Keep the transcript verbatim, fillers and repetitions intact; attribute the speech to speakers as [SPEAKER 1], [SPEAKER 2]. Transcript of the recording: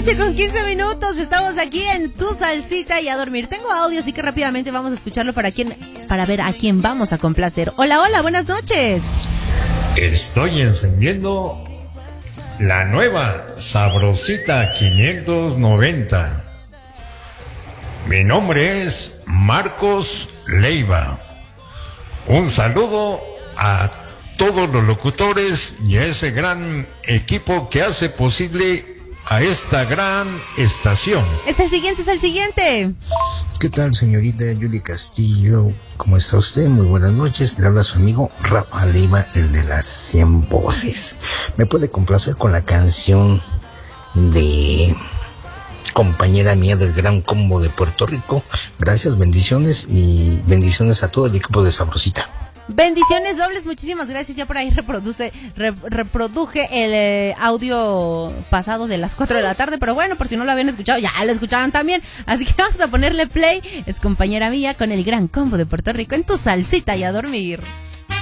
[SPEAKER 1] noche con quince minutos. Estamos aquí en Tu Salsita y a dormir. Tengo audio, así que rápidamente vamos a escucharlo para quién, para ver a quién vamos a complacer. Hola, hola, buenas noches.
[SPEAKER 2] Estoy encendiendo la nueva Sabrosita quinientos noventa. Mi nombre es Marcos Leiva. Un saludo a todos los locutores y a ese gran equipo que hace posible a esta gran estación.
[SPEAKER 1] Es el siguiente, es el siguiente.
[SPEAKER 3] ¿Qué tal, señorita Yuli Castillo? ¿Cómo está usted? Muy buenas noches. Le habla su amigo Rafa Leiva, el de las cien voces. ¿Me puede complacer con la canción de compañera mía del Gran Combo de Puerto Rico? Gracias, bendiciones y bendiciones a todo el equipo de Sabrosita.
[SPEAKER 1] Bendiciones dobles, muchísimas gracias. Ya por ahí reproduce, re, reproduje el eh, audio pasado de las cuatro de la tarde, pero bueno, por si no lo habían escuchado, ya lo escuchaban también. Así que vamos a ponerle play. Es compañera mía con el Gran Combo de Puerto Rico en Tu Salsita y a dormir.